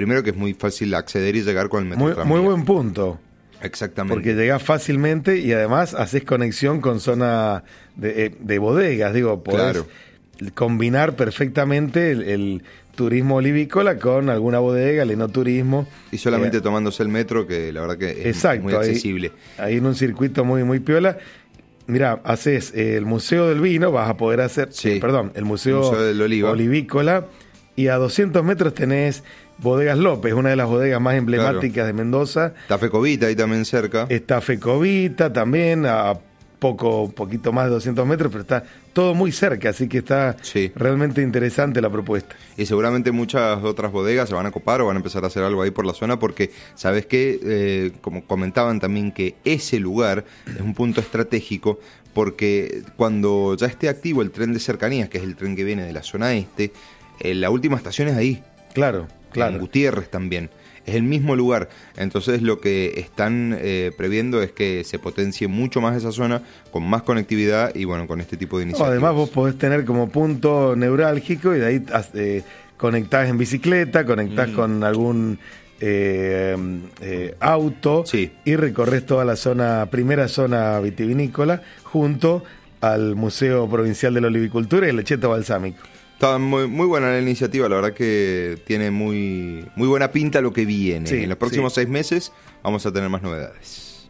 primero que es muy fácil acceder y llegar con el metro Muy tranvía. buen punto. Exactamente. Porque llegás fácilmente y además haces conexión con zona de bodegas. Digo, podés combinar perfectamente el turismo olivícola con alguna bodega, el enoturismo. Y solamente tomándose el metro, que la verdad que es muy accesible. Ahí en un circuito muy piola. Mira, haces el Museo del Vino, vas a poder hacer, el Museo del Oliva. Olivícola, y a 200 metros tenés Bodegas López, una de las bodegas más emblemáticas de Mendoza. Está Fecovita ahí también cerca. Está Fecovita también, a poquito más de 200 metros, pero está todo muy cerca, así que está realmente interesante la propuesta. Y seguramente muchas otras bodegas se van a copar o van a empezar a hacer algo ahí por la zona, porque sabes que, como comentaban también, que ese lugar es un punto estratégico, porque cuando ya esté activo el tren de cercanías, que es el tren que viene de la zona este, la última estación es ahí. Claro. En Gutiérrez también. Es el mismo lugar. Entonces lo que están previendo es que se potencie mucho más esa zona, con más conectividad y bueno, con este tipo de iniciativas. Además vos podés tener como punto neurálgico y de ahí conectás en bicicleta, conectás con algún auto y recorres toda la primera zona vitivinícola junto al Museo Provincial de la Olivicultura y el Lecheto Balsámico. Está muy buena la iniciativa, la verdad que tiene muy buena pinta lo que viene. En los próximos 6 meses vamos a tener más novedades.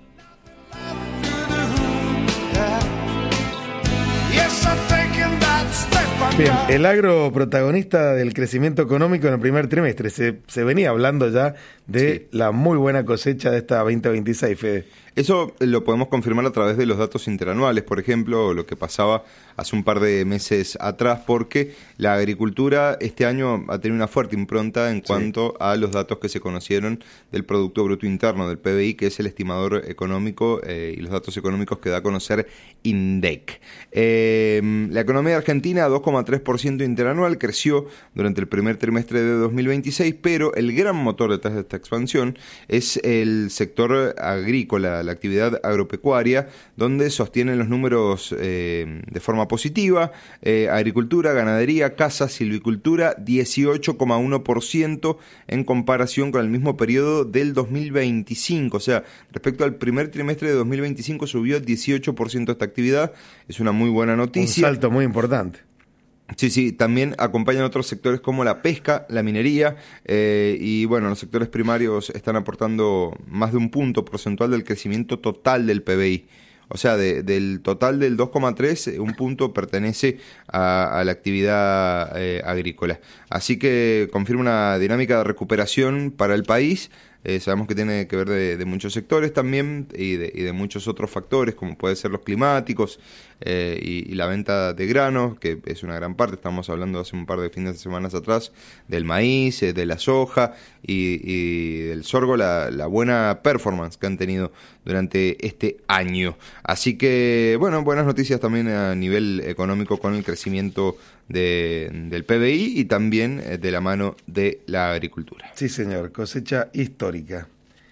Bien, el agro protagonista del crecimiento económico en el primer trimestre. Se venía hablando ya de la muy buena cosecha de esta 2026, Fede. Eso lo podemos confirmar a través de los datos interanuales, por ejemplo, lo que pasaba hace un par de meses atrás, porque la agricultura este año ha tenido una fuerte impronta en cuanto a los datos que se conocieron del Producto Bruto Interno, del PBI, que es el estimador económico y los datos económicos que da a conocer INDEC. La economía argentina, 2,3% interanual, creció durante el primer trimestre de 2026, pero el gran motor detrás de esta expansión es el sector agrícola, la actividad agropecuaria, donde sostienen los números de forma positiva. Agricultura, ganadería, caza, silvicultura, 18,1% en comparación con el mismo periodo del 2025. O sea, respecto al primer trimestre de 2025 subió 18% esta actividad. Es una muy buena noticia. Un salto muy importante. Sí, también acompañan otros sectores como la pesca, la minería y bueno, los sectores primarios están aportando más de un punto porcentual del crecimiento total del PBI. O sea, del total del 2,3, un punto pertenece a la actividad agrícola. Así que confirma una dinámica de recuperación para el país. Sabemos que tiene que ver de muchos sectores también y de muchos otros factores, como pueden ser los climáticos y la venta de granos, que es una gran parte. Estamos hablando hace un par de fines de semana atrás del maíz, de la soja y del sorgo, la buena performance que han tenido durante este año. Así que, bueno, buenas noticias también a nivel económico con el crecimiento del PBI y también de la mano de la agricultura. Sí, señor, cosecha histórica.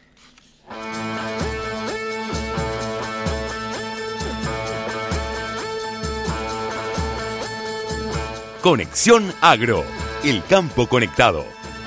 Conexión Agro, el campo conectado.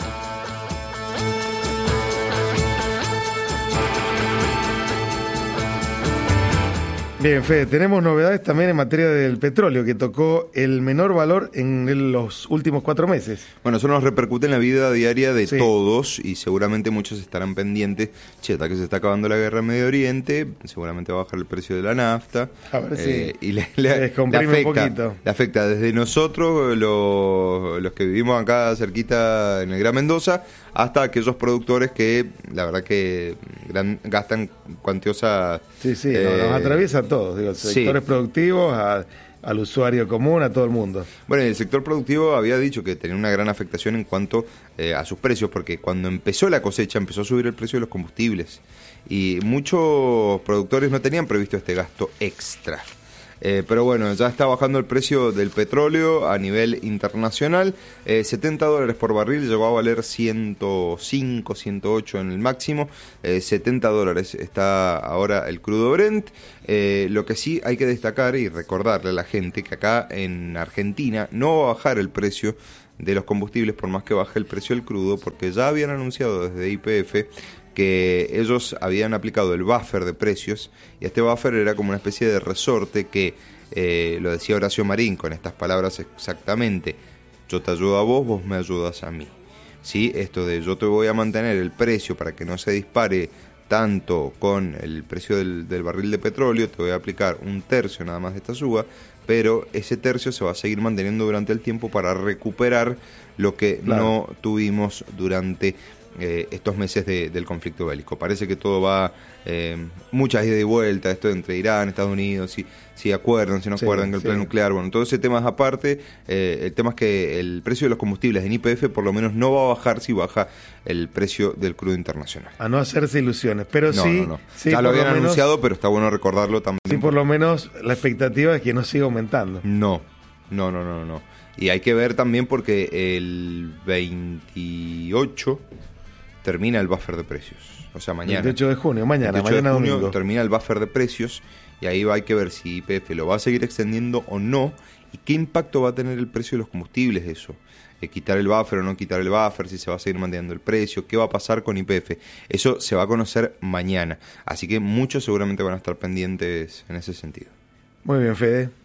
Bien, Fede, tenemos novedades también en materia del petróleo, que tocó el menor valor en los últimos 4 meses. Bueno, eso nos repercute en la vida diaria de todos y seguramente muchos estarán pendientes. Hasta que se está acabando la guerra en Medio Oriente, seguramente va a bajar el precio de la nafta. A ver si y le descomprime un poquito. Le afecta desde nosotros, los que vivimos acá cerquita en el Gran Mendoza, hasta aquellos productores que la verdad que gastan cuantiosas... Sí, nos atraviesa a todos, digo, sectores productivos, al usuario común, a todo el mundo. Bueno, el sector productivo había dicho que tenía una gran afectación en cuanto a sus precios, porque cuando empezó la cosecha empezó a subir el precio de los combustibles y muchos productores no tenían previsto este gasto extra. Pero bueno, ya está bajando el precio del petróleo a nivel internacional. $70 por barril, llegó a valer 105, 108 en el máximo. $70 está ahora el crudo Brent. Lo que sí hay que destacar y recordarle a la gente que acá en Argentina no va a bajar el precio de los combustibles por más que baje el precio del crudo, porque ya habían anunciado desde YPF que ellos habían aplicado el buffer de precios, y este buffer era como una especie de resorte que, lo decía Horacio Marín con estas palabras exactamente: yo te ayudo a vos, vos me ayudas a mí. ¿Sí? Esto de yo te voy a mantener el precio para que no se dispare tanto con el precio del barril de petróleo, te voy a aplicar un tercio nada más de esta suba, pero ese tercio se va a seguir manteniendo durante el tiempo para recuperar lo que no tuvimos durante estos meses del conflicto bélico. Parece que todo va muchas idas y vueltas, esto entre Irán, Estados Unidos, si acuerdan, si no acuerdan, que el plan nuclear, bueno, todo ese tema es aparte. El tema es que el precio de los combustibles en YPF por lo menos no va a bajar si baja el precio del crudo internacional. A no hacerse ilusiones, pero sí, ya lo habían anunciado, pero está bueno recordarlo también. Sí, por lo menos la expectativa es que no siga aumentando. No. Y hay que ver también porque el 28 termina el buffer de precios. O sea, mañana. 28 de junio, mañana de junio domingo. Termina el buffer de precios y ahí hay que ver si YPF lo va a seguir extendiendo o no y qué impacto va a tener el precio de los combustibles eso. Quitar el buffer o no quitar el buffer, si se va a seguir manteniendo el precio, qué va a pasar con YPF. Eso se va a conocer mañana. Así que muchos seguramente van a estar pendientes en ese sentido. Muy bien, Fede.